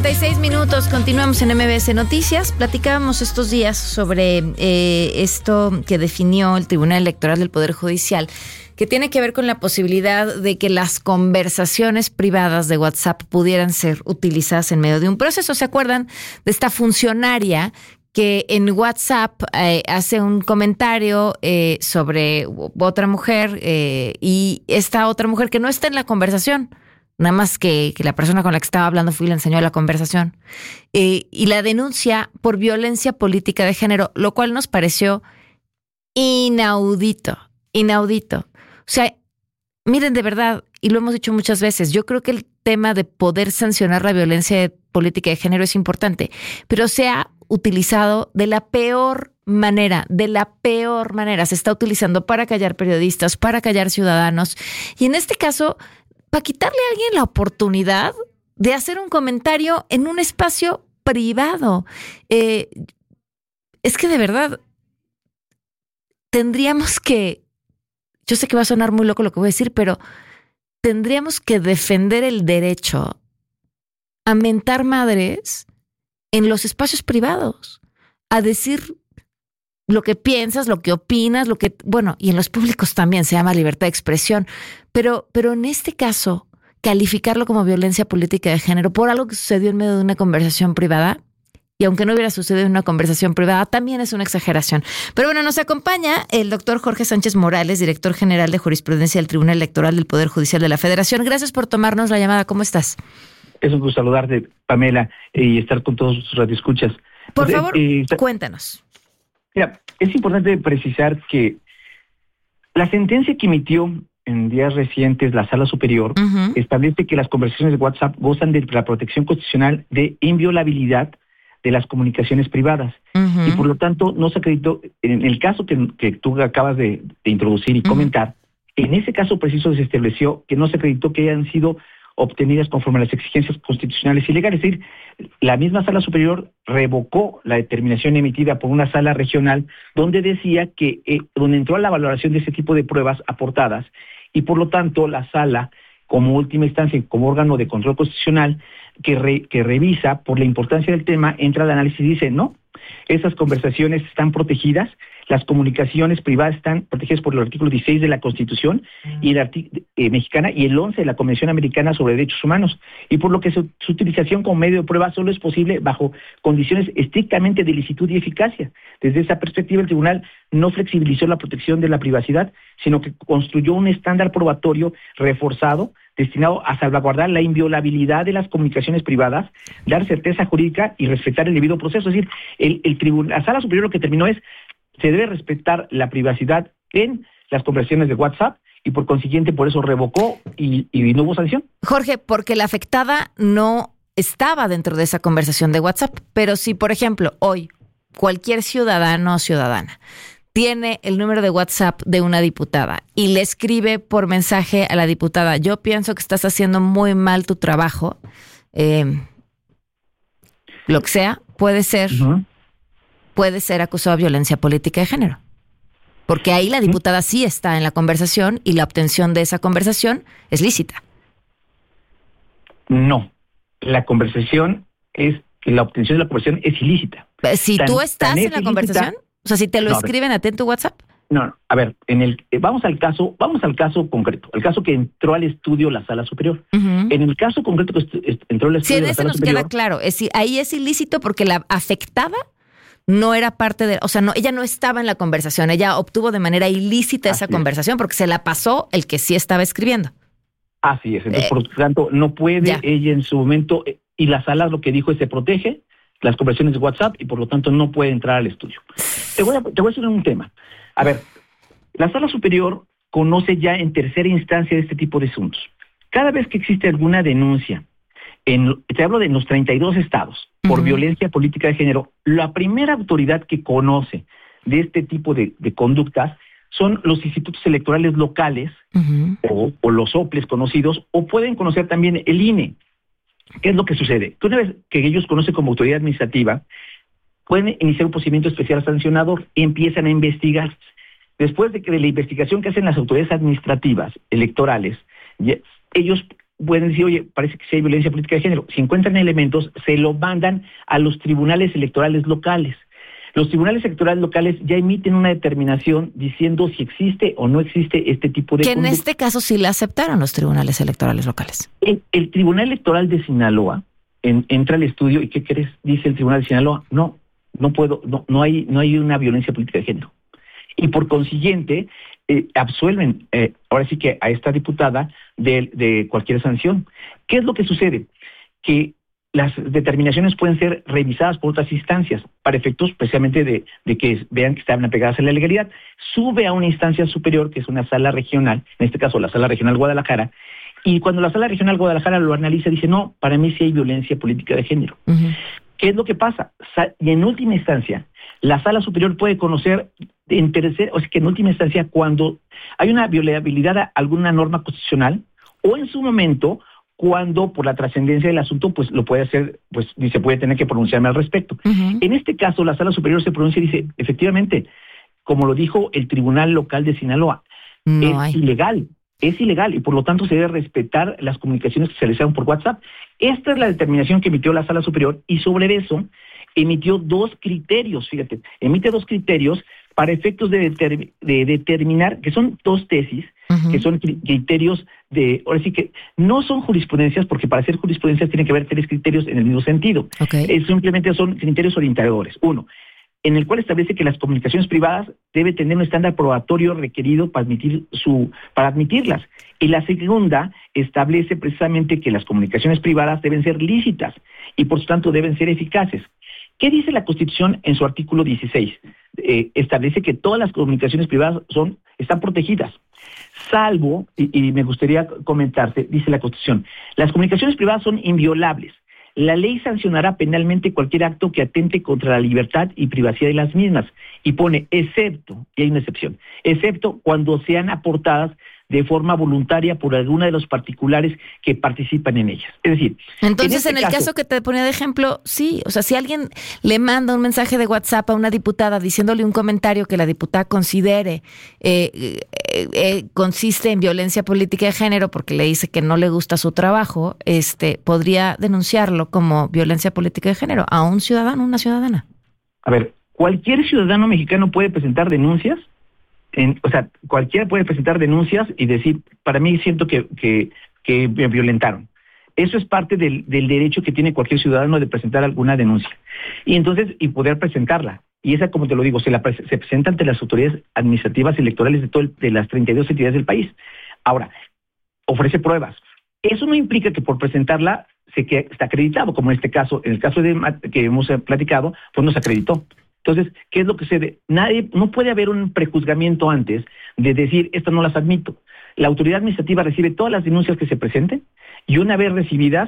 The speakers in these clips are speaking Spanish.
9:36, continuamos en MBS Noticias. Platicábamos estos días sobre esto que definió el Tribunal Electoral del Poder Judicial, que tiene que ver con la posibilidad de que las conversaciones privadas de WhatsApp pudieran ser utilizadas en medio de un proceso. ¿Se acuerdan de esta funcionaria que en WhatsApp hace un comentario sobre otra mujer y esta otra mujer que no está en la conversación? Nada más que la persona con la que estaba hablando fue y le enseñó la conversación. Y la denuncia por violencia política de género, lo cual nos pareció inaudito. O sea, miren, de verdad, y lo hemos dicho muchas veces, yo creo que el tema de poder sancionar la violencia política de género es importante, pero se ha utilizado de la peor manera. Se está utilizando para callar periodistas, para callar ciudadanos. Y en este caso, para quitarle a alguien la oportunidad de hacer un comentario en un espacio privado. Es que de verdad tendríamos que, yo sé que va a sonar muy loco lo que voy a decir, pero tendríamos que defender el derecho a mentar madres en los espacios privados, a decir lo que piensas, lo que opinas, y en los públicos también se llama libertad de expresión, pero en este caso, calificarlo como violencia política de género por algo que sucedió en medio de una conversación privada, y aunque no hubiera sucedido en una conversación privada, también es una exageración. Pero bueno, nos acompaña el doctor Jorge Sánchez Morales, director general de jurisprudencia del Tribunal Electoral del Poder Judicial de la Federación. Gracias por tomarnos la llamada. ¿Cómo estás? Es un gusto saludarte, Pamela, y estar con todos tus radioescuchas. Por favor, cuéntanos. Mira, es importante precisar que la sentencia que emitió en días recientes la Sala Superior establece que las conversaciones de WhatsApp gozan de la protección constitucional de inviolabilidad de las comunicaciones privadas. Y por lo tanto, no se acreditó, en el caso que tú acabas de introducir y comentar, en ese caso preciso se estableció que no se acreditó que hayan sido obtenidas conforme a las exigencias constitucionales y legales. Es decir, la misma Sala Superior revocó la determinación emitida por una sala regional donde decía que, donde entró a la valoración de ese tipo de pruebas aportadas, y por lo tanto la sala, como última instancia, como órgano de control constitucional, que revisa por la importancia del tema, entra al análisis y dice, no, esas conversaciones están protegidas, las comunicaciones privadas están protegidas por el artículo 16 de la Constitución y el artículo mexicana y el 11 de la Convención Americana sobre Derechos Humanos, y por lo que su utilización como medio de prueba solo es posible bajo condiciones estrictamente de licitud y eficacia. Desde esa perspectiva, el tribunal no flexibilizó la protección de la privacidad, sino que construyó un estándar probatorio reforzado destinado a salvaguardar la inviolabilidad de las comunicaciones privadas, dar certeza jurídica y respetar el debido proceso. Es decir, el tribunal, la Sala Superior lo que terminó es: se debe respetar la privacidad en las conversaciones de WhatsApp, y por consiguiente por eso revocó y no hubo sanción. Jorge, porque la afectada no estaba dentro de esa conversación de WhatsApp, pero si, por ejemplo, hoy cualquier ciudadano o ciudadana tiene el número de WhatsApp de una diputada y le escribe por mensaje a la diputada: yo pienso que estás haciendo muy mal tu trabajo, lo que sea, puede ser acusado de violencia política de género. Porque ahí la diputada sí está en la conversación y la obtención de esa conversación es lícita. No, la obtención de la conversación es ilícita. Si tú estás en la conversación, o sea, si te lo escriben a ti en tu WhatsApp. No, a ver, vamos al caso concreto, el caso que entró al estudio la Sala Superior. En el caso concreto que entró al estudio la Sala Superior. Sí, en ese nos queda claro, ahí es ilícito porque la afectada no era parte de, o sea, no, ella no estaba en la conversación, ella obtuvo de manera ilícita esa conversación porque se la pasó el que sí estaba escribiendo. Así es, entonces por lo tanto no puede ella en su momento, y la sala lo que dijo es: se protege las conversaciones de WhatsApp y por lo tanto no puede entrar al estudio. Te voy a decir un tema. A ver, la Sala Superior conoce ya en tercera instancia de este tipo de asuntos. Cada vez que existe alguna denuncia, te hablo de los 32 estados, por violencia política de género, la primera autoridad que conoce de este tipo de conductas son los institutos electorales locales o los OPLES conocidos, o pueden conocer también el INE. ¿Qué es lo que sucede? Una vez que ellos conocen como autoridad administrativa, pueden iniciar un procedimiento especial sancionador y empiezan a investigar. Después de la investigación que hacen las autoridades administrativas electorales, ellos pueden decir, oye, parece que sí hay violencia política de género. Si encuentran elementos, se lo mandan a los tribunales electorales locales. Los tribunales electorales locales ya emiten una determinación diciendo si existe o no existe este tipo de conducta. Que en este caso sí la aceptaron los tribunales electorales locales. El Tribunal Electoral de Sinaloa entra al estudio y ¿qué crees? Dice el Tribunal de Sinaloa, no hay una violencia política de género. Y por consiguiente, absuelven ahora sí que a esta diputada de cualquier sanción. ¿Qué es lo que sucede? Que las determinaciones pueden ser revisadas por otras instancias para efectos precisamente de que vean que están apegadas a la legalidad. Sube a una instancia superior, que es una sala regional, en este caso la Sala Regional Guadalajara, y cuando la Sala Regional Guadalajara lo analiza, dice, no, para mí sí hay violencia política de género. Uh-huh. ¿Qué es lo que pasa? Y en última instancia, la Sala Superior puede conocer en última instancia, cuando hay una violabilidad a alguna norma constitucional, o en su momento, cuando por la trascendencia del asunto, pues lo puede hacer, pues se puede tener que pronunciarme al respecto. Uh-huh. En este caso, la Sala Superior se pronuncia y dice, efectivamente, como lo dijo el Tribunal Local de Sinaloa, es ilegal y por lo tanto se debe respetar las comunicaciones que se realizaron por WhatsApp. Esta es la determinación que emitió la Sala Superior y sobre eso emitió 2 criterios, fíjate, emite 2 criterios para efectos de determinar, que son 2 tesis, uh-huh, que son criterios ahora sí que no son jurisprudencias, porque para hacer jurisprudencias tiene que haber 3 criterios en el mismo sentido. Okay. Simplemente son criterios orientadores. 1, en el cual establece que las comunicaciones privadas deben tener un estándar probatorio requerido para admitirlas. Y la segunda establece precisamente que las comunicaciones privadas deben ser lícitas y por lo tanto deben ser eficaces. ¿Qué dice la Constitución en su artículo 16? Establece que todas las comunicaciones privadas están protegidas, salvo, y me gustaría comentarte, dice la Constitución, las comunicaciones privadas son inviolables. La ley sancionará penalmente cualquier acto que atente contra la libertad y privacidad de las mismas, y pone excepto, y hay una excepción, excepto cuando sean aportadas de forma voluntaria por alguna de los particulares que participan en ellas. Es decir, entonces en el caso que te ponía de ejemplo, sí, o sea, si alguien le manda un mensaje de WhatsApp a una diputada diciéndole un comentario que la diputada considere consiste en violencia política de género porque le dice que no le gusta su trabajo, podría denunciarlo como violencia política de género a un ciudadano, una ciudadana. A ver, cualquier ciudadano mexicano puede presentar denuncias. Cualquiera puede presentar denuncias y decir, para mí siento que me violentaron. Eso es parte del derecho que tiene cualquier ciudadano de presentar alguna denuncia. Y poder presentarla. Y esa, como te lo digo, se presenta ante las autoridades administrativas y electorales de las 32 entidades del país. Ahora, ofrece pruebas. Eso no implica que por presentarla está acreditado, como en este caso, en el caso que hemos platicado, pues no se acreditó. Entonces, ¿qué es lo que sucede? No puede haber un prejuzgamiento antes de decir, estas no las admito. La autoridad administrativa recibe todas las denuncias que se presenten y una vez recibidas,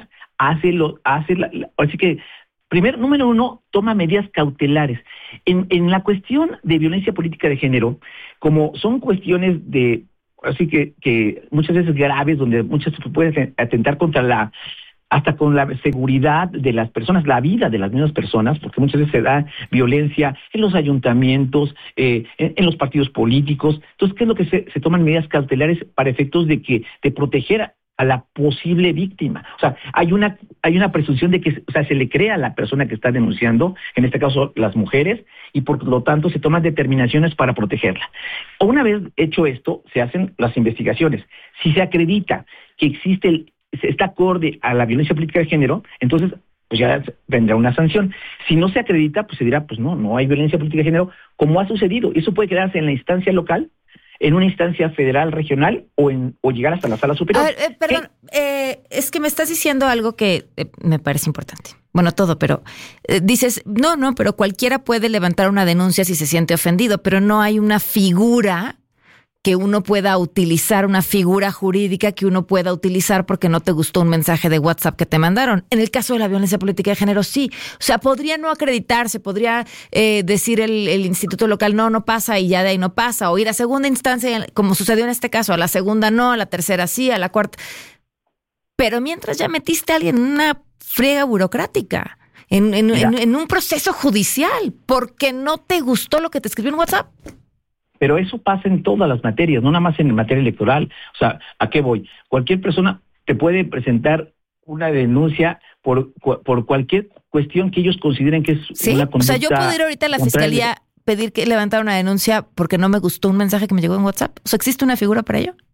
así que, número 1, toma medidas cautelares. En la cuestión de violencia política de género, como son cuestiones así que muchas veces graves, donde muchas se pueden atentar hasta con la seguridad de las personas, la vida de las mismas personas, porque muchas veces se da violencia en los ayuntamientos, en los partidos políticos. Entonces, ¿qué es lo que se toman medidas cautelares para efectos de proteger a la posible víctima? O sea, hay una presunción de que se le crea a la persona que está denunciando, en este caso las mujeres, y por lo tanto se toman determinaciones para protegerla. Una vez hecho esto, se hacen las investigaciones. Si se acredita que está acorde a la violencia política de género, entonces pues ya vendrá una sanción. Si no se acredita, pues se dirá, pues no hay violencia política de género, como ha sucedido. Eso puede quedarse en la instancia local, en una instancia federal, regional, o llegar hasta la Sala Superior. A ver, perdón, es que me estás diciendo algo que me parece importante. Bueno, todo, pero dices, no, pero cualquiera puede levantar una denuncia si se siente ofendido, pero no hay una figura que uno pueda utilizar, una figura jurídica que uno pueda utilizar porque no te gustó un mensaje de WhatsApp que te mandaron. En el caso de la violencia política de género, sí. O sea, podría no acreditarse, podría decir el instituto local, no pasa, y ya de ahí no pasa, o ir a segunda instancia, como sucedió en este caso, a la segunda no, a la tercera sí, a la cuarta. Pero mientras ya metiste a alguien en una friega burocrática, en un proceso judicial, porque no te gustó lo que te escribió en WhatsApp. Pero eso pasa en todas las materias, no nada más en materia electoral. O sea, ¿a qué voy? Cualquier persona te puede presentar una denuncia por cualquier cuestión que ellos consideren que es una conducta. O sea, yo puedo ir ahorita a la fiscalía, pedir que levantar una denuncia porque no me gustó un mensaje que me llegó en WhatsApp. O sea, ¿existe una figura para ello?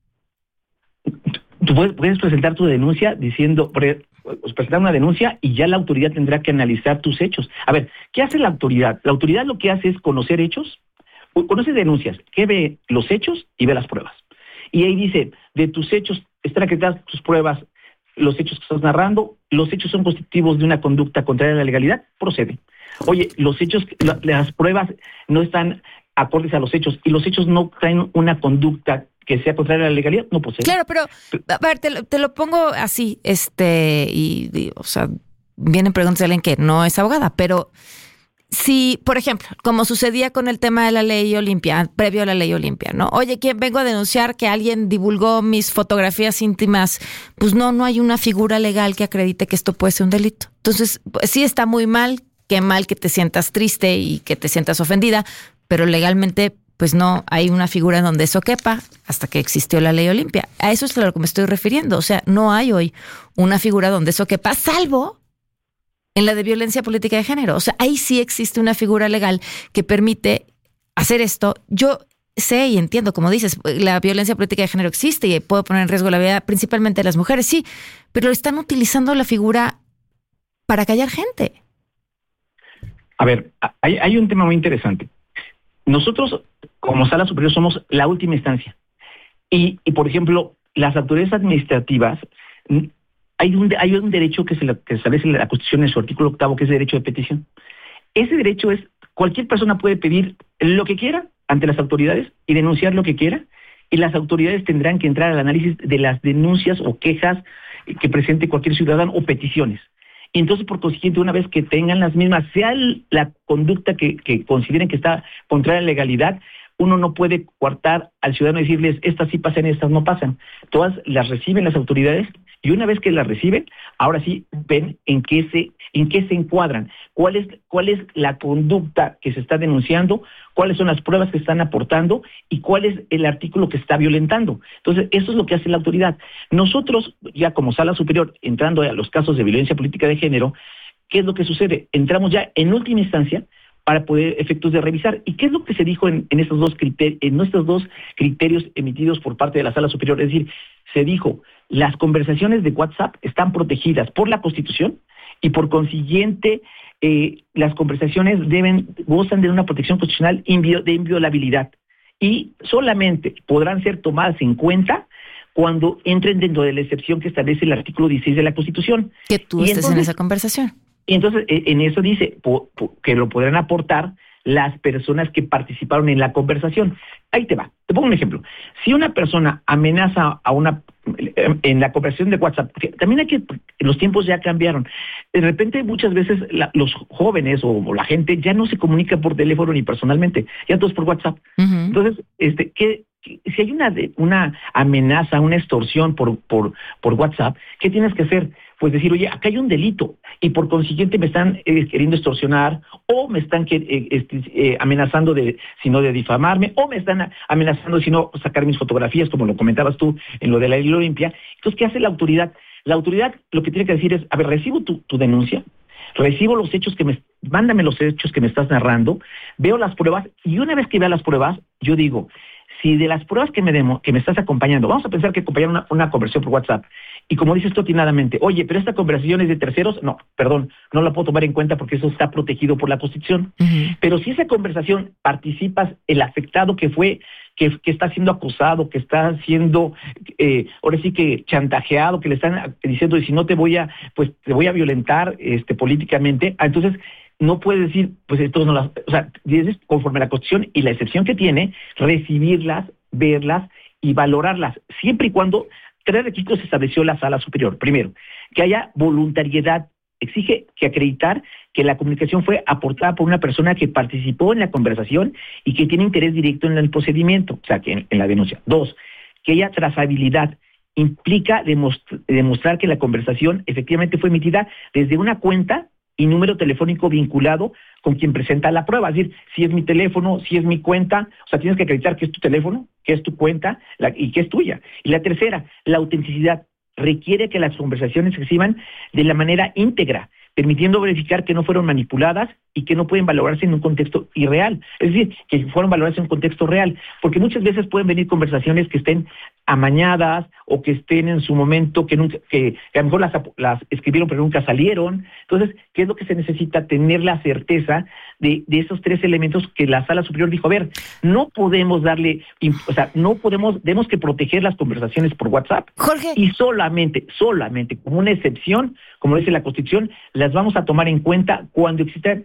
Tú puedes presentar tu denuncia presentar una denuncia y ya la autoridad tendrá que analizar tus hechos. A ver, ¿qué hace la autoridad? La autoridad lo que hace es conocer hechos, conoce denuncias, que ve los hechos y ve las pruebas. Y ahí dice, de tus hechos, están acreditadas tus pruebas, los hechos que estás narrando, los hechos son constitutivos de una conducta contraria a la legalidad, procede. Oye, los hechos, las pruebas no están acordes a los hechos y los hechos no traen una conducta que sea contraria a la legalidad, no procede. Claro, pero a ver, te lo pongo así, o sea, vienen preguntas de alguien que no es abogada, pero si, por ejemplo, como sucedía con el tema de la ley Olimpia, previo a la ley Olimpia, ¿no? Oye, vengo a denunciar que alguien divulgó mis fotografías íntimas, pues no hay una figura legal que acredite que esto puede ser un delito. Entonces, pues, sí está muy mal que te sientas triste y que te sientas ofendida, pero legalmente pues no hay una figura en donde eso quepa hasta que existió la ley Olimpia. A eso es a lo que me estoy refiriendo. O sea, no hay hoy una figura donde eso quepa, salvo en la de violencia política de género. O sea, ahí sí existe una figura legal que permite hacer esto. Yo sé y entiendo, como dices, la violencia política de género existe y puede poner en riesgo la vida principalmente de las mujeres, sí, pero están utilizando la figura para callar gente. A ver, hay un tema muy interesante. Nosotros, como Sala Superior, somos la última instancia. Y por ejemplo, las autoridades administrativas, hay un derecho que establece la Constitución en su artículo 8, que es el derecho de petición. Ese derecho es, cualquier persona puede pedir lo que quiera ante las autoridades y denunciar lo que quiera, y las autoridades tendrán que entrar al análisis de las denuncias o quejas que presente cualquier ciudadano o peticiones. Y entonces, por consiguiente, una vez que tengan las mismas, sea la conducta que consideren que está contraria a la legalidad, uno no puede coartar al ciudadano y decirles, estas sí pasan, estas no pasan. Todas las reciben las autoridades y una vez que las reciben, ahora sí ven en qué se encuadran, cuál es la conducta que se está denunciando, cuáles son las pruebas que están aportando y cuál es el artículo que está violentando. Entonces, eso es lo que hace la autoridad. Nosotros, ya como Sala Superior, entrando a los casos de violencia política de género, ¿qué es lo que sucede? Entramos ya en última instancia para poder efectos de revisar. ¿Y qué es lo que se dijo en estos dos criterios emitidos por parte de la Sala Superior? Es decir, se dijo, las conversaciones de WhatsApp están protegidas por la Constitución y por consiguiente las conversaciones gozan de una protección constitucional de inviolabilidad y solamente podrán ser tomadas en cuenta cuando entren dentro de la excepción que establece el artículo 16 de la Constitución. Que tú estés en esa conversación. Y entonces, en eso dice que lo podrán aportar las personas que participaron en la conversación. Ahí te va. Te pongo un ejemplo. Si una persona amenaza en la conversación de WhatsApp, porque también los tiempos ya cambiaron. De repente, muchas veces los jóvenes o la gente ya no se comunica por teléfono ni personalmente, ya todos por WhatsApp. Uh-huh. Entonces, si hay una amenaza, una extorsión por WhatsApp, ¿qué tienes que hacer? Pues decir, oye, acá hay un delito y por consiguiente me están queriendo extorsionar o me están amenazando de difamarme o me están amenazando si no sacar mis fotografías, como lo comentabas tú en lo de la ley Olimpia. Entonces, ¿qué hace la autoridad? La autoridad lo que tiene que decir es, a ver, recibo tu denuncia, recibo los hechos mándame los hechos que me estás narrando, veo las pruebas y una vez que vea las pruebas, yo digo, si de las pruebas que me estás acompañando, vamos a pensar que acompañaron una conversación por WhatsApp, y como dices tú atinadamente, oye, pero esta conversación es de terceros, no, perdón, no la puedo tomar en cuenta porque eso está protegido por la Constitución. Uh-huh. Pero si esa conversación participas el afectado que está siendo acusado, que está siendo, ahora sí que chantajeado, que le están diciendo, y si no te voy a violentar políticamente, entonces no puede decir, pues esto no o sea, conforme a la Constitución y la excepción que tiene, recibirlas, verlas y valorarlas, siempre y cuando 3 requisitos estableció la Sala Superior. Primero, que haya voluntariedad. Exige que acreditar que la comunicación fue aportada por una persona que participó en la conversación y que tiene interés directo en el procedimiento, o sea, que en la denuncia. 2, que haya trazabilidad. Implica demostrar que la conversación efectivamente fue emitida desde una cuenta y número telefónico vinculado con quien presenta la prueba. Es decir, si es mi teléfono, si es mi cuenta, o sea, tienes que acreditar que es tu teléfono, que es tu cuenta y que es tuya. Y la tercera, la autenticidad. requiere que las conversaciones se reciban de la manera íntegra, permitiendo verificar que no fueron manipuladas y que no pueden valorarse en un contexto irreal. Es decir, que fueron valoradas en un contexto real, porque muchas veces pueden venir conversaciones que estén amañadas o que estén en su momento, que a lo mejor las escribieron pero nunca salieron. Entonces, ¿qué es lo que se necesita? Tener la certeza de esos 3 elementos que la Sala Superior dijo. A ver, no podemos tenemos que proteger las conversaciones por WhatsApp. Jorge. Y solamente, como una excepción, como dice la Constitución, las vamos a tomar en cuenta cuando existan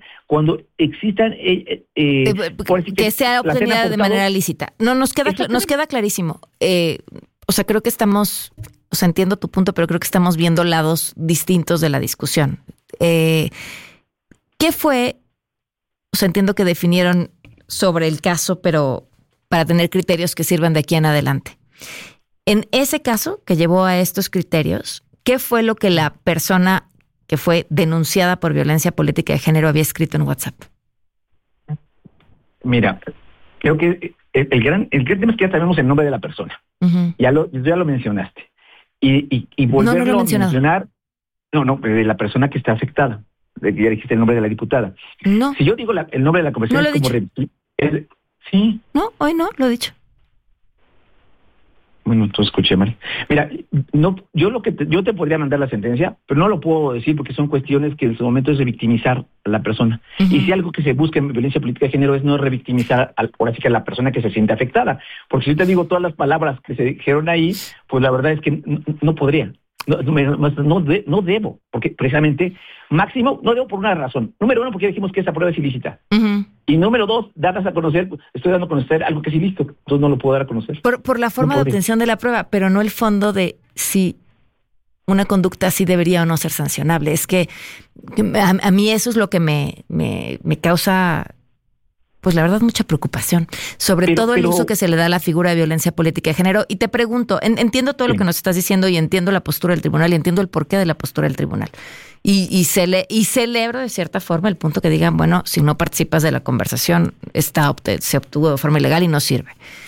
que sea obtenida de manera lícita. No, nos queda clarísimo. Creo que entiendo tu punto, pero creo que estamos viendo lados distintos de la discusión. ¿Qué fue? Entiendo que definieron sobre el caso, pero para tener criterios que sirvan de aquí en adelante. En ese caso que llevó a estos criterios, ¿qué fue lo que la persona que fue denunciada por violencia política de género había escrito en WhatsApp? Mira, creo que el gran tema es que ya sabemos el nombre de la persona. Uh-huh. Ya lo mencionaste. Y volverlo a mencionar, de la persona que está afectada. Ya dijiste el nombre de la diputada. No. Si yo digo el nombre de la conversación, no es como... ¿Sí? No, hoy no, lo he dicho. Bueno, entonces escuché mal. Mira, yo te podría mandar la sentencia, pero no lo puedo decir porque son cuestiones que en su momento es revictimizar a la persona. Uh-huh. Y si algo que se busca en violencia política de género es no revictimizar a la persona que se siente afectada. Porque si yo te digo todas las palabras que se dijeron ahí, pues la verdad es que no podría. No debo, porque precisamente, máximo, no debo por una razón. Número 1, porque dijimos que esa prueba es ilícita. Uh-huh. Y número 2, darlas a conocer, estoy dando a conocer algo que es ilícito, entonces no lo puedo dar a conocer. Por la forma de obtención de la prueba, pero no el fondo de si una conducta así debería o no ser sancionable. Es que a mí eso es lo que me causa... Pues la verdad, mucha preocupación, sobre todo el uso que se le da a la figura de violencia política de género. Y te pregunto, entiendo todo lo que nos estás diciendo y entiendo la postura del tribunal y entiendo el porqué de la postura del tribunal. Y celebro de cierta forma el punto que digan, bueno, si no participas de la conversación, se obtuvo de forma ilegal y no sirve.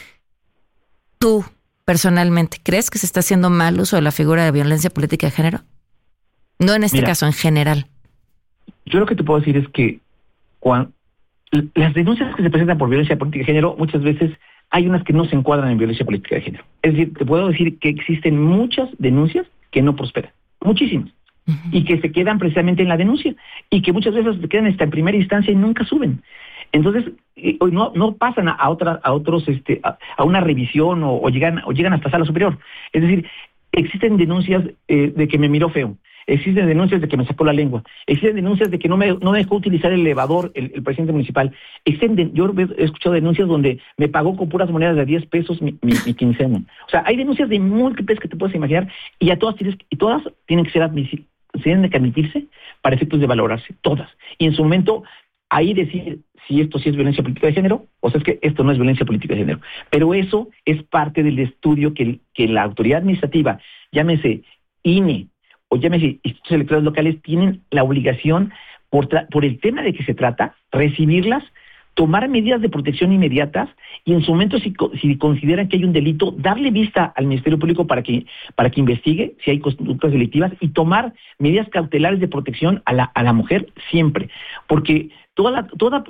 Tú, personalmente, ¿crees que se está haciendo mal uso de la figura de violencia política de género? No en este caso, en general. Yo lo que te puedo decir es que las denuncias que se presentan por violencia política de género, muchas veces hay unas que no se encuadran en violencia política de género. Es decir, te puedo decir que existen muchas denuncias que no prosperan, muchísimas, uh-huh, y que se quedan precisamente en la denuncia, y que muchas veces se quedan hasta en primera instancia y nunca suben. Entonces, no pasan a una revisión o llegan hasta sala superior. Es decir, existen denuncias de que me miró feo. Existen denuncias de que me sacó la lengua. Existen denuncias de que no me dejó utilizar el elevador el presidente municipal. Yo he escuchado denuncias donde me pagó con puras monedas de 10 pesos mi quincena. O sea, hay denuncias de múltiples que te puedes imaginar y todas tienen que tienen que admitirse para efectos de valorarse, todas. Y en su momento, ahí decir si esto sí es violencia política de género, o sea, es que esto no es violencia política de género. Pero eso es parte del estudio que la autoridad administrativa, llámese INE, o llámese institutos electorales locales, tienen la obligación, por el tema de que se trata, recibirlas, tomar medidas de protección inmediatas y en su momento, si consideran que hay un delito, darle vista al Ministerio Público para que investigue si hay conductas delictivas y tomar medidas cautelares de protección a la mujer siempre. Porque toda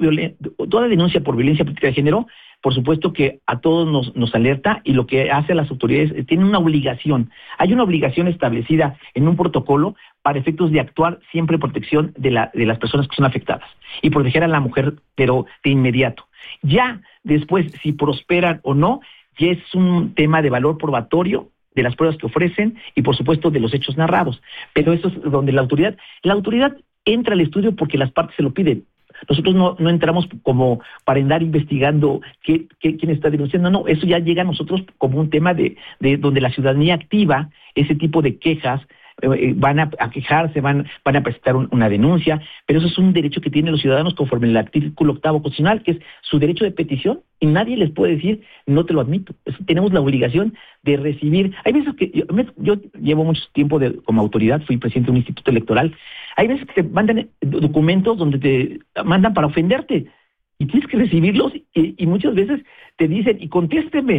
denuncia por violencia política de género, por supuesto que a todos nos alerta, y lo que hace a las autoridades tienen una obligación. Hay una obligación establecida en un protocolo para efectos de actuar siempre en protección de las personas que son afectadas y proteger a la mujer, pero de inmediato. Ya después, si prosperan o no, ya es un tema de valor probatorio de las pruebas que ofrecen y por supuesto de los hechos narrados. Pero eso es donde la autoridad entra al estudio porque las partes se lo piden. Nosotros no entramos como para andar investigando quién está denunciando, no, eso ya llega a nosotros como un tema de donde la ciudadanía activa ese tipo de quejas, van a quejarse, van a presentar una denuncia, pero eso es un derecho que tienen los ciudadanos conforme el artículo 8º constitucional, que es su derecho de petición, y nadie les puede decir, no te lo admito. Tenemos la obligación de recibir. Hay veces que yo llevo mucho tiempo como autoridad, fui presidente de un instituto electoral, hay veces que te mandan documentos donde te mandan para ofenderte, y tienes que recibirlos, y muchas veces te dicen, y contésteme.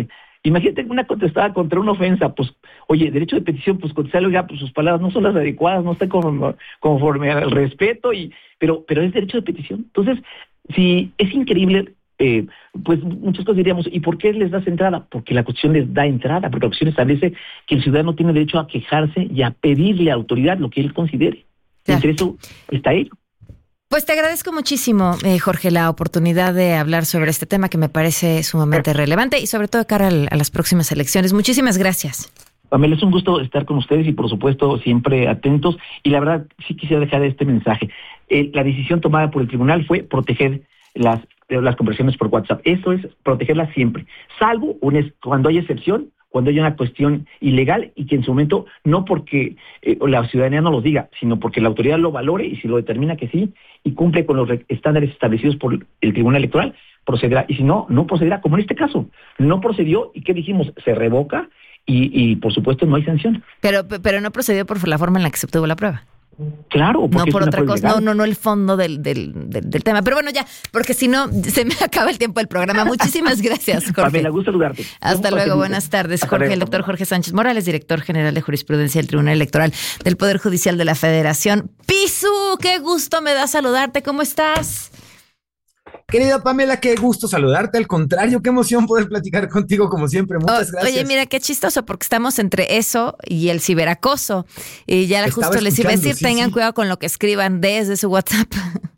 Imagínate una contestada contra una ofensa, pues, oye, derecho de petición, pues contestarle, oiga, pues sus palabras no son las adecuadas, no están conforme al respeto, pero es derecho de petición. Entonces, si es increíble, pues muchas cosas diríamos, ¿y por qué les das entrada? Porque la Constitución les da entrada, porque la Constitución establece que el ciudadano tiene derecho a quejarse y a pedirle a autoridad lo que él considere. Claro. Entre eso está ello. Pues te agradezco muchísimo, Jorge, la oportunidad de hablar sobre este tema que me parece sumamente relevante y sobre todo de cara a las próximas elecciones. Muchísimas gracias. Pamela, es un gusto estar con ustedes y por supuesto siempre atentos. Y la verdad sí quisiera dejar este mensaje. La decisión tomada por el tribunal fue proteger las conversaciones por WhatsApp. Eso es protegerlas siempre, salvo cuando hay excepción, cuando hay una cuestión ilegal y que en su momento, no porque la ciudadanía no lo diga, sino porque la autoridad lo valore y si lo determina que sí y cumple con los estándares establecidos por el Tribunal Electoral, procederá. Y si no, no procederá, como en este caso. No procedió y ¿qué dijimos? Se revoca y por supuesto no hay sanción. Pero no procedió por la forma en la que se obtuvo la prueba. Claro, no por otra cosa, no el fondo del tema. Pero bueno, ya, porque si no, se me acaba el tiempo del programa. Muchísimas gracias, Jorge. Pamela, gusto saludarte. Hasta luego, buenas tardes, Jorge. El doctor Jorge Sánchez Morales, director general de jurisprudencia del Tribunal Electoral del Poder Judicial de la Federación. Pisu, qué gusto me da saludarte, ¿cómo estás? Querida Pamela, qué gusto saludarte, al contrario, qué emoción poder platicar contigo como siempre, muchas gracias. Oye, mira, qué chistoso, porque estamos entre eso y el ciberacoso, y ya justo les iba a decir, tengan cuidado con lo que escriban desde su WhatsApp.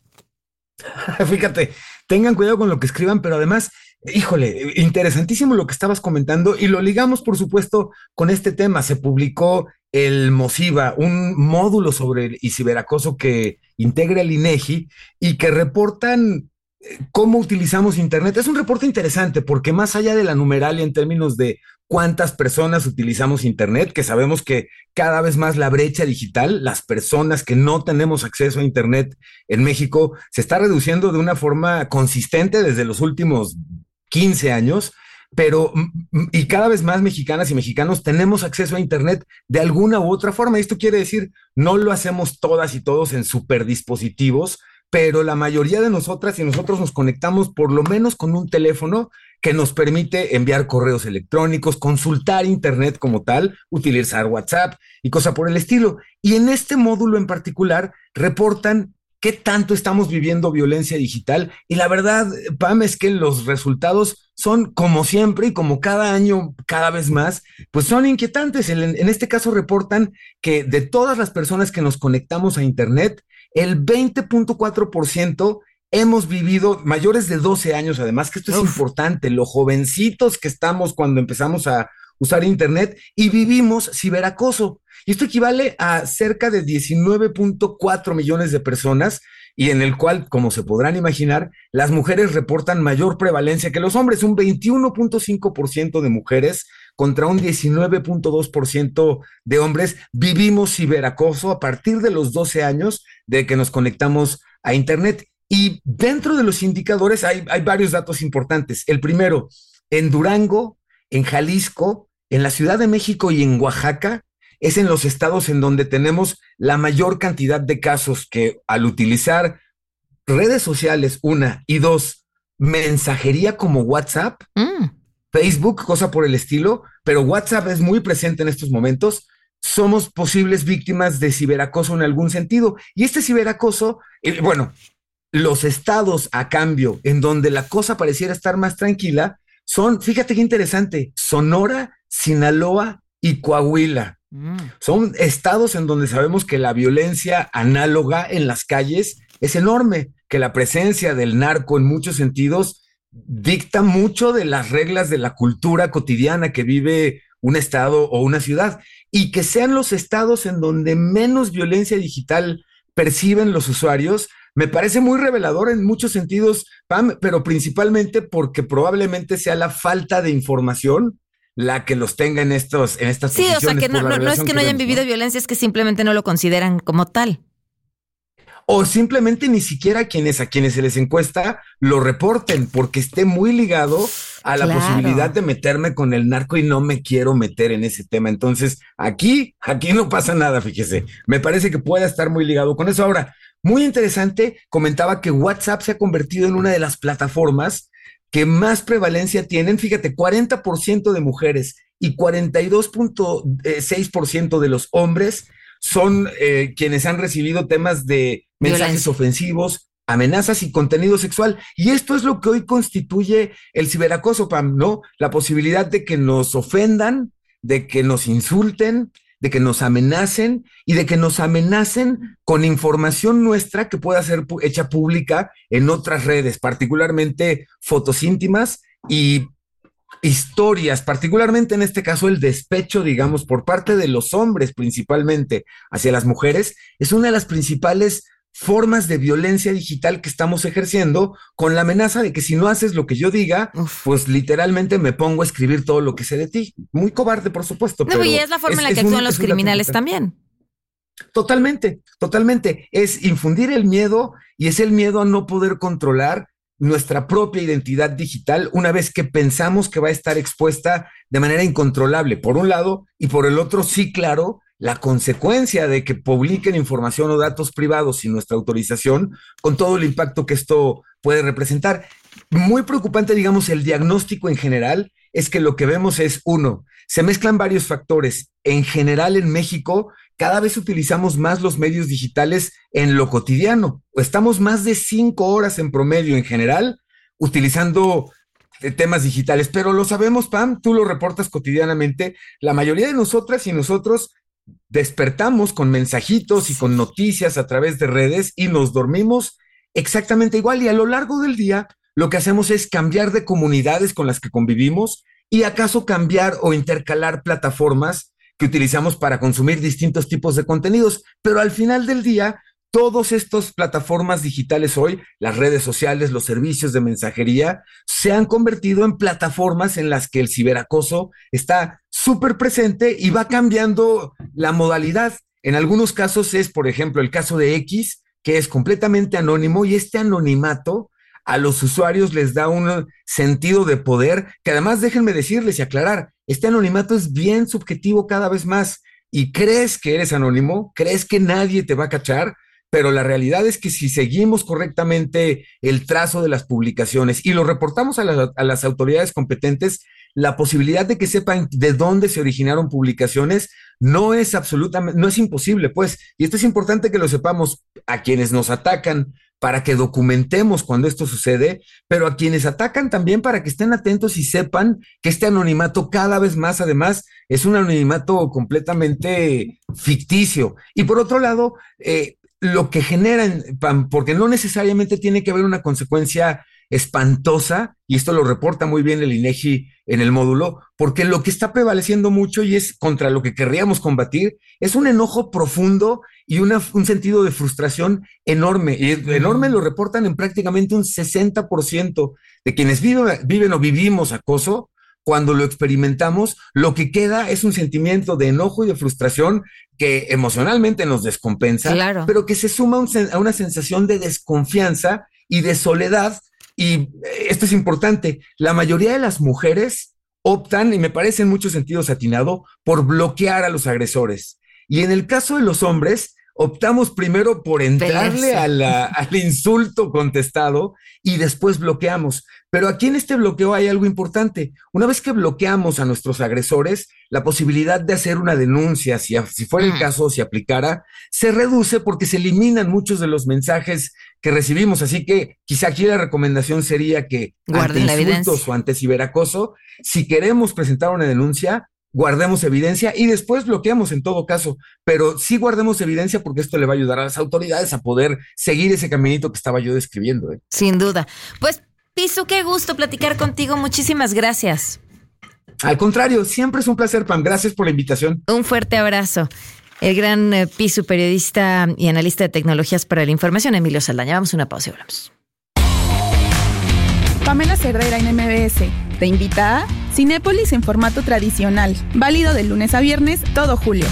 Fíjate, tengan cuidado con lo que escriban, pero además, híjole, interesantísimo lo que estabas comentando, y lo ligamos, por supuesto, con este tema. Se publicó el MOSIVA, un módulo sobre el ciberacoso que integra el INEGI y que reportan cómo utilizamos Internet. Es un reporte interesante porque más allá de la numeralia en términos de cuántas personas utilizamos Internet, que sabemos que cada vez más la brecha digital, las personas que no tenemos acceso a Internet en México, se está reduciendo de una forma consistente desde los últimos 15 años, pero y cada vez más mexicanas y mexicanos tenemos acceso a Internet de alguna u otra forma. Esto quiere decir, no lo hacemos todas y todos en superdispositivos, pero la mayoría de nosotras y nosotros nos conectamos por lo menos con un teléfono que nos permite enviar correos electrónicos, consultar Internet como tal, utilizar WhatsApp y cosas por el estilo. Y en este módulo en particular reportan qué tanto estamos viviendo violencia digital. Y la verdad, Pam, es que los resultados son, como siempre y como cada año, cada vez más, pues son inquietantes. En este caso reportan que de todas las personas que nos conectamos a Internet, el 20.4% hemos vivido, mayores de 12 años, además, que esto es importante, lo jovencitos que estamos cuando empezamos a usar Internet, y vivimos ciberacoso. Y esto equivale a cerca de 19.4 millones de personas, y en el cual, como se podrán imaginar, las mujeres reportan mayor prevalencia que los hombres, un 21.5% de mujeres contra un 19.2% de hombres. Vivimos ciberacoso a partir de los 12 años de que nos conectamos a Internet. Y dentro de los indicadores hay varios datos importantes. El primero, en Durango, en Jalisco, en la Ciudad de México y en Oaxaca, es en los estados en donde tenemos la mayor cantidad de casos que, al utilizar redes sociales, una, y dos, mensajería como WhatsApp, Facebook, cosa por el estilo, pero WhatsApp es muy presente en estos momentos, somos posibles víctimas de ciberacoso en algún sentido. Y este ciberacoso, bueno, los estados a cambio en donde la cosa pareciera estar más tranquila son, fíjate qué interesante, Sonora, Sinaloa y Coahuila. Son estados en donde sabemos que la violencia análoga en las calles es enorme, que la presencia del narco en muchos sentidos dicta mucho de las reglas de la cultura cotidiana que vive un estado o una ciudad, y que sean los estados en donde menos violencia digital perciben los usuarios, me parece muy revelador en muchos sentidos, Pam, pero principalmente porque probablemente sea la falta de información la que los tenga en estas posiciones. Sí, o sea, que no es que no hayan vivido violencia, es que simplemente no lo consideran como tal. O simplemente ni siquiera a quienes se les encuesta lo reporten, porque esté muy ligado a la posibilidad de meterme con el narco y no me quiero meter en ese tema. Entonces, aquí no pasa nada, fíjese. Me parece que pueda estar muy ligado con eso. Ahora, muy interesante, comentaba que WhatsApp se ha convertido en una de las plataformas que más prevalencia tienen, fíjate, 40% de mujeres y 42.6% de los hombres son quienes han recibido temas de mensajes ofensivos, amenazas y contenido sexual. Y esto es lo que hoy constituye el ciberacoso, Pam, ¿no? La posibilidad de que nos ofendan, de que nos insulten, de que nos amenacen y de que nos amenacen con información nuestra que pueda ser hecha pública en otras redes, particularmente fotos íntimas y historias, particularmente en este caso el despecho, digamos, por parte de los hombres principalmente hacia las mujeres, es una de las principales formas de violencia digital que estamos ejerciendo, con la amenaza de que si no haces lo que yo diga, pues literalmente me pongo a escribir todo lo que sé de ti. Muy cobarde, por supuesto. No, pero y es la forma en la que actúan los criminales también. Totalmente, totalmente. Es infundir el miedo y es el miedo a no poder controlar nuestra propia identidad digital una vez que pensamos que va a estar expuesta de manera incontrolable, por un lado, y por el otro, sí, claro, la consecuencia de que publiquen información o datos privados sin nuestra autorización, con todo el impacto que esto puede representar. Muy preocupante, digamos, el diagnóstico en general es que lo que vemos es, uno, se mezclan varios factores. En general, en México, cada vez utilizamos más los medios digitales en lo cotidiano. Estamos más de 5 horas en promedio en general utilizando temas digitales, pero lo sabemos, Pam, tú lo reportas cotidianamente. La mayoría de nosotras y nosotros despertamos con mensajitos y con noticias a través de redes y nos dormimos exactamente igual, y a lo largo del día lo que hacemos es cambiar de comunidades con las que convivimos y acaso cambiar o intercalar plataformas que utilizamos para consumir distintos tipos de contenidos, pero al final del día todas estas plataformas digitales hoy, las redes sociales, los servicios de mensajería, se han convertido en plataformas en las que el ciberacoso está súper presente y va cambiando la modalidad. En algunos casos es, por ejemplo, el caso de X, que es completamente anónimo, y este anonimato a los usuarios les da un sentido de poder que, además, déjenme decirles y aclarar, este anonimato es bien subjetivo cada vez más, y crees que eres anónimo, crees que nadie te va a cachar, pero la realidad es que si seguimos correctamente el trazo de las publicaciones y lo reportamos a las autoridades competentes, la posibilidad de que sepan de dónde se originaron publicaciones no es imposible, pues. Y esto es importante que lo sepamos a quienes nos atacan, para que documentemos cuando esto sucede, pero a quienes atacan también para que estén atentos y sepan que este anonimato cada vez más, además, es un anonimato completamente ficticio. Y por otro lado, lo que generan, porque no necesariamente tiene que haber una consecuencia espantosa, y esto lo reporta muy bien el INEGI en el módulo, porque lo que está prevaleciendo mucho y es contra lo que querríamos combatir, es un enojo profundo y un sentido de frustración enorme. Y enorme lo reportan en prácticamente un 60% de quienes viven o vivimos acoso. Cuando lo experimentamos, lo que queda es un sentimiento de enojo y de frustración que emocionalmente nos descompensa, claro, pero que se suma a una sensación de desconfianza y de soledad. Y esto es importante, la mayoría de las mujeres optan, y me parece en muchos sentidos atinado, por bloquear a los agresores. Y en el caso de los hombres, optamos primero por entrarle al insulto contestado y después bloqueamos. Pero aquí en este bloqueo hay algo importante. Una vez que bloqueamos a nuestros agresores, la posibilidad de hacer una denuncia, si fuera el caso, si aplicara, se reduce porque se eliminan muchos de los mensajes que recibimos. Así que quizá aquí la recomendación sería que guarden ante insultos o ante ciberacoso, si queremos presentar una denuncia, guardemos evidencia y después bloqueamos en todo caso, pero sí guardemos evidencia porque esto le va a ayudar a las autoridades a poder seguir ese caminito que estaba yo describiendo. Sin duda. Pues, Pisu, qué gusto platicar contigo. Muchísimas gracias. Al contrario, siempre es un placer, Pam. Gracias por la invitación. Un fuerte abrazo. El gran Pisu, periodista y analista de tecnologías para la información, Emilio Saldaña. Vamos a una pausa y hablamos. Pamela Cerdeira en MBS te invita a Cinépolis en formato tradicional, válido de lunes a viernes, todo julio.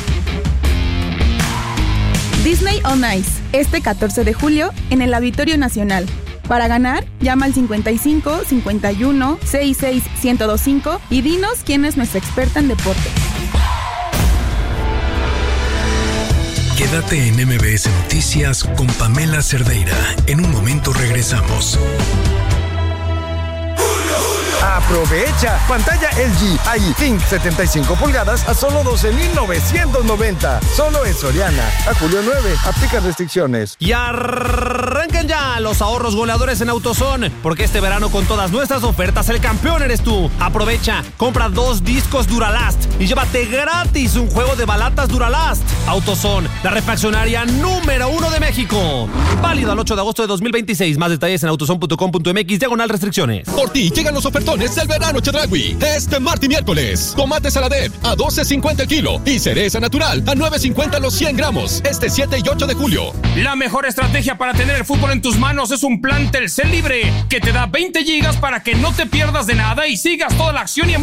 Disney on Ice, este 14 de julio en el Auditorio Nacional. Para ganar, llama al 55 51 66 1025 y dinos quién es nuestra experta en deporte. Quédate en MBS Noticias con Pamela Cerdeira. En un momento regresamos. ¡Aprovecha! Pantalla LG AI Think 75 pulgadas a solo 12,990. Solo en Soriana. A julio 9. Aplica restricciones. Y arranquen ya los ahorros goleadores en AutoZone, porque este verano con todas nuestras ofertas el campeón eres tú. Aprovecha, compra 2 discos Duralast y llévate gratis un juego de balatas Duralast. AutoZone, la refaccionaria número 1 de México. Válido al 8 de agosto de 2026. Más detalles en autozone.com.mx/restricciones. Por ti llegan los ofertones del verano Chedraui. Este martes y miércoles. Tomate Saladet a $12.50 el kilo y cereza natural a $9.50 los 100 gramos. Este 7 y 8 de julio. La mejor estrategia para tener el fútbol en tus manos es un plan Telcel Libre que te da 20 gigas para que no te pierdas de nada y sigas toda la acción y